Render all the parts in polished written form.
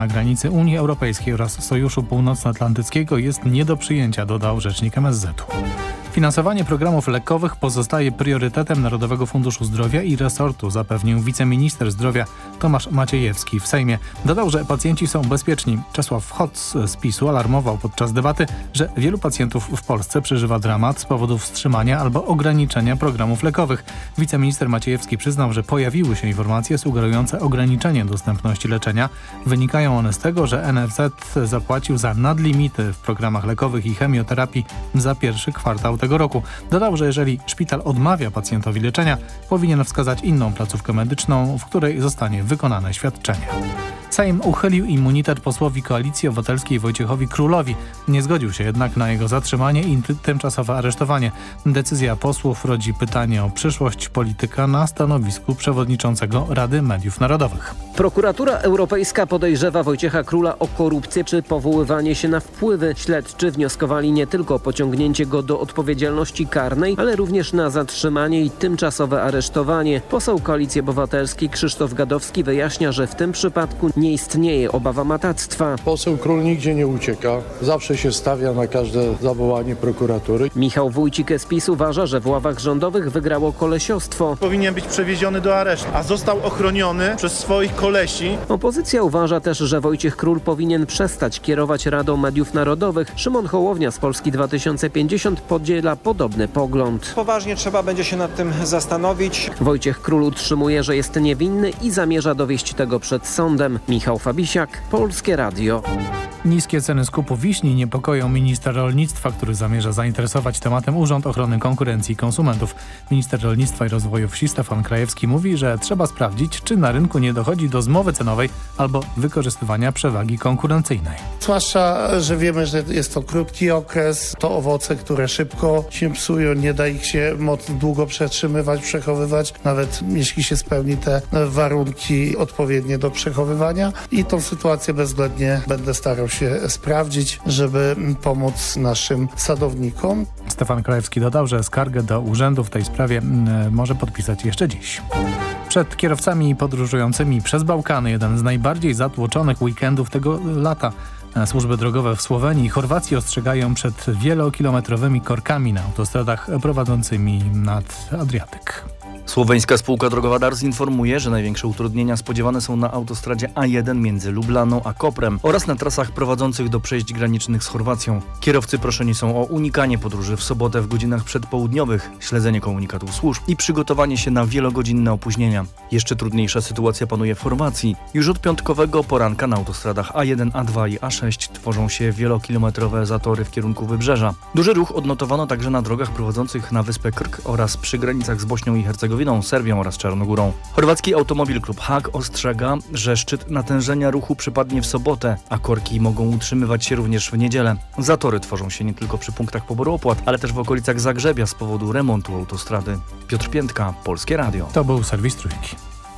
na granicy Unii Europejskiej oraz Sojuszu Północnoatlantyckiego jest nie do przyjęcia, dodał rzecznik MSZ-u. Finansowanie programów lekowych pozostaje priorytetem Narodowego Funduszu Zdrowia i resortu, zapewnił wiceminister zdrowia Tomasz Maciejewski w Sejmie. Dodał, że pacjenci są bezpieczni. Czesław Hoc z PiS-u alarmował podczas debaty, że wielu pacjentów w Polsce przeżywa dramat z powodu wstrzymania albo ograniczenia programów lekowych. Wiceminister Maciejewski przyznał, że pojawiły się informacje sugerujące ograniczenie dostępności leczenia. Wynikają one z tego, że NFZ zapłacił za nadlimity w programach lekowych i chemioterapii za pierwszy kwartał tego roku. Dodał, że jeżeli szpital odmawia pacjentowi leczenia, powinien wskazać inną placówkę medyczną, w której zostanie wykonane świadczenie. Sejm uchylił immunitet posłowi Koalicji Obywatelskiej Wojciechowi Królowi. Nie zgodził się jednak na jego zatrzymanie i tymczasowe aresztowanie. Decyzja posłów rodzi pytanie o przyszłość polityka na stanowisku przewodniczącego Rady Mediów Narodowych. Prokuratura Europejska podejrzewa Wojciecha Króla o korupcję czy powoływanie się na wpływy. Śledczy wnioskowali nie tylko o pociągnięcie go do odpowiedzialności karnej, ale również na zatrzymanie i tymczasowe aresztowanie. Poseł Koalicji Obywatelskiej Krzysztof Gadowski wyjaśnia, że w tym przypadku nie istnieje obawa matactwa. Poseł Król nigdzie nie ucieka, zawsze się stawia na każde zawołanie prokuratury. Michał Wójcik z PiS uważa, że w ławach rządowych wygrało kolesiostwo. Powinien być przewieziony do aresztu, a został ochroniony przez swoich kolesi. Opozycja uważa też, że Wojciech Król powinien przestać kierować Radą Mediów Narodowych. Szymon Hołownia z Polski 2050 podziela podobny pogląd. Poważnie trzeba będzie się nad tym zastanowić. Wojciech Król utrzymuje, że jest niewinny i zamierza dowieść tego przed sądem. Michał Fabisiak, Polskie Radio. Niskie ceny skupu wiśni niepokoją ministra rolnictwa, który zamierza zainteresować tematem Urząd Ochrony Konkurencji i Konsumentów. Minister Rolnictwa i Rozwoju Wsi Stefan Krajewski mówi, że trzeba sprawdzić, czy na rynku nie dochodzi do zmowy cenowej albo wykorzystywania przewagi konkurencyjnej. Zwłaszcza, że wiemy, że jest to krótki okres, to owoce, które szybko się psują, nie da ich się mocno długo przetrzymywać, przechowywać, nawet jeśli się spełni te warunki odpowiednie do przechowywania i tą sytuację bezwzględnie będę starał się sprawdzić, żeby pomóc naszym sadownikom. Stefan Krajewski dodał, że skargę do urzędu w tej sprawie może podpisać jeszcze dziś. Przed kierowcami podróżującymi przez Bałkany jeden z najbardziej zatłoczonych weekendów tego lata. Służby drogowe w Słowenii i Chorwacji ostrzegają przed wielokilometrowymi korkami na autostradach prowadzącymi nad Adriatyk. Słoweńska spółka drogowa DARS informuje, że największe utrudnienia spodziewane są na autostradzie A1 między Lublaną a Koprem oraz na trasach prowadzących do przejść granicznych z Chorwacją. Kierowcy proszeni są o unikanie podróży w sobotę w godzinach przedpołudniowych, śledzenie komunikatów służb i przygotowanie się na wielogodzinne opóźnienia. Jeszcze trudniejsza sytuacja panuje w Chorwacji. Już od piątkowego poranka na autostradach A1, A2 i A6 tworzą się wielokilometrowe zatory w kierunku wybrzeża. Duży ruch odnotowano także na drogach prowadzących na wyspę Krk oraz przy granicach z Bośnią i Hercegowiną, Serbią oraz Czarnogórą. Chorwacki automobil klub Hag ostrzega, że szczyt natężenia ruchu przypadnie w sobotę, a korki mogą utrzymywać się również w niedzielę. Zatory tworzą się nie tylko przy punktach poboru opłat, ale też w okolicach Zagrzebia z powodu remontu autostrady. Piotr Piętka, Polskie Radio. To był serwis Trójki.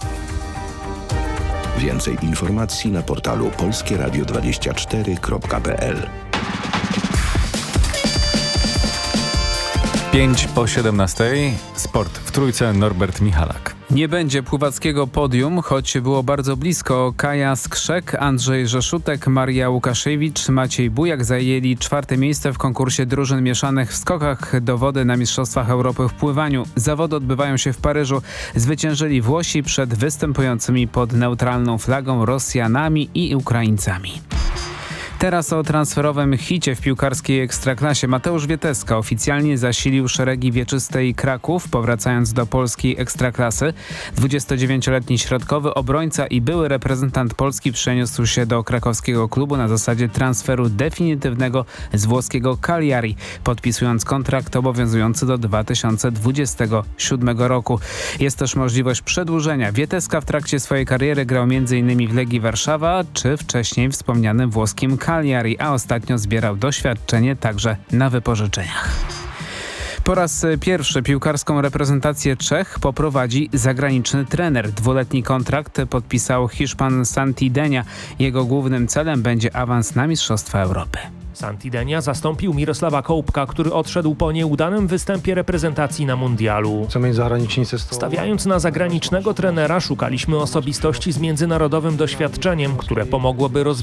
Więcej informacji na portalu polskieradio24.pl. 5:17. Sport w Trójce, Norbert Michalak. Nie będzie pływackiego podium, choć było bardzo blisko. Kaja Skrzek, Andrzej Rzeszutek, Maria Łukaszewicz, Maciej Bujak zajęli 4. miejsce w konkursie drużyn mieszanych w skokach do wody na Mistrzostwach Europy w pływaniu. Zawody odbywają się w Paryżu. Zwyciężyli Włosi przed występującymi pod neutralną flagą Rosjanami i Ukraińcami. Teraz o transferowym hicie w piłkarskiej Ekstraklasie. Mateusz Wieteska oficjalnie zasilił szeregi wieczystej Kraków, powracając do polskiej Ekstraklasy. 29-letni środkowy obrońca i były reprezentant Polski przeniósł się do krakowskiego klubu na zasadzie transferu definitywnego z włoskiego Cagliari, podpisując kontrakt obowiązujący do 2027 roku. Jest też możliwość przedłużenia. Wieteska w trakcie swojej kariery grał m.in. w Legii Warszawa czy wcześniej wspomnianym włoskim Cagliari, a ostatnio zbierał doświadczenie także na wypożyczeniach. Po raz pierwszy piłkarską reprezentację Czech poprowadzi zagraniczny trener. 2-letni kontrakt podpisał Hiszpan Santi Denia. Jego głównym celem będzie awans na Mistrzostwa Europy. Santidenia zastąpił Mirosława Kołpka, który odszedł po nieudanym występie reprezentacji na mundialu. Stawiając na zagranicznego trenera, szukaliśmy osobistości z międzynarodowym doświadczeniem, które pomogłoby rozwijać